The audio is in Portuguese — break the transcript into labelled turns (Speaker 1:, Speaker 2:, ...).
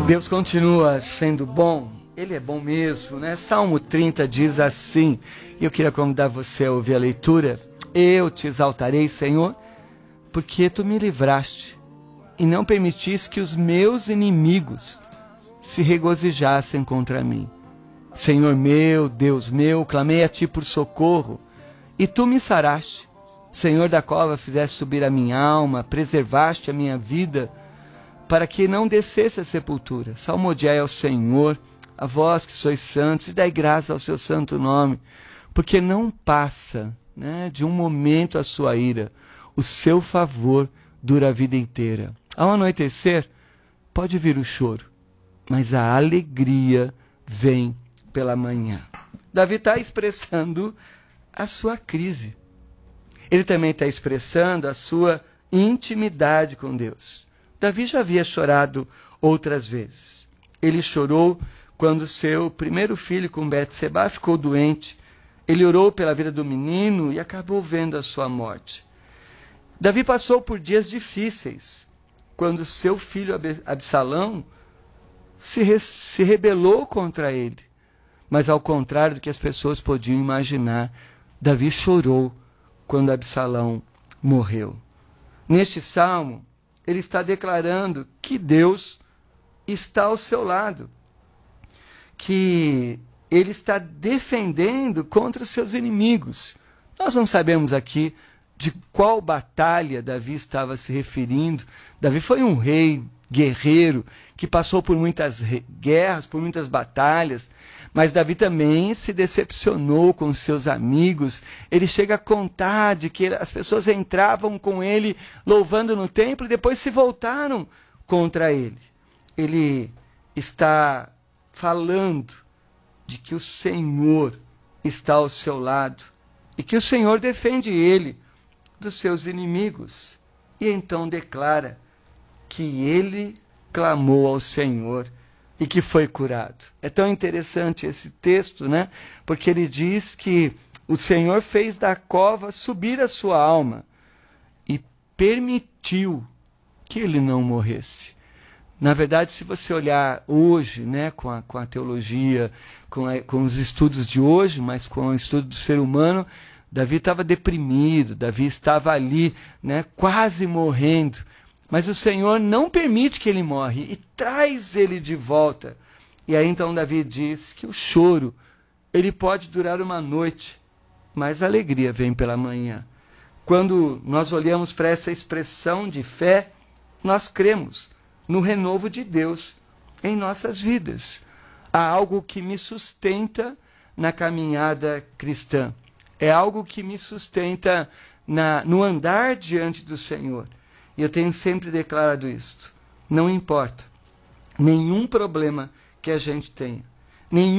Speaker 1: Deus continua sendo bom, Ele é bom mesmo, né? Salmo 30 diz assim, e eu queria convidar você a ouvir a leitura: eu te exaltarei, Senhor, porque tu me livraste e não permitiste que os meus inimigos se regozijassem contra mim. Senhor meu, Deus meu, clamei a ti por socorro e tu me saraste. Senhor da cova, fizeste subir a minha alma, preservaste a minha vida, para que não descesse a sepultura. Salmodiai ao Senhor, a vós que sois santos, e dai graça ao seu santo nome, porque não passa, de um momento a sua ira, o seu favor dura a vida inteira. Ao anoitecer, pode vir o choro, mas a alegria vem pela manhã. Davi está expressando a sua crise. Ele também está expressando a sua intimidade com Deus. Davi já havia chorado outras vezes. Ele chorou quando seu primeiro filho com Betseba ficou doente. Ele orou pela vida do menino e acabou vendo a sua morte. Davi passou por dias difíceis, quando seu filho Absalão se rebelou contra ele. Mas ao contrário do que as pessoas podiam imaginar, Davi chorou quando Absalão morreu. Neste salmo, ele está declarando que Deus está ao seu lado, que ele está defendendo contra os seus inimigos. Nós não sabemos aqui de qual batalha Davi estava se referindo. Davi foi um rei guerreiro que passou por muitas guerras, por muitas batalhas, mas Davi também se decepcionou com seus amigos. Ele chega a contar de que as pessoas entravam com ele louvando no templo e depois se voltaram contra ele. Ele está falando de que o Senhor está ao seu lado e que o Senhor defende ele dos seus inimigos. E então declara que ele clamou ao Senhor e que foi curado. É tão interessante esse texto, porque ele diz que o Senhor fez da cova subir a sua alma e permitiu que ele não morresse. Na verdade, se você olhar hoje, com a teologia, com os estudos de hoje, mas com o estudo do ser humano, Davi estava deprimido, Davi estava ali, quase morrendo. Mas o Senhor não permite que ele morre e traz ele de volta. E aí então Davi diz que o choro, ele pode durar uma noite, mas a alegria vem pela manhã. Quando nós olhamos para essa expressão de fé, nós cremos no renovo de Deus em nossas vidas. Há algo que me sustenta na caminhada cristã. É algo que me sustenta no andar diante do Senhor. E eu tenho sempre declarado isto. Não importa nenhum problema que a gente tenha, nenhum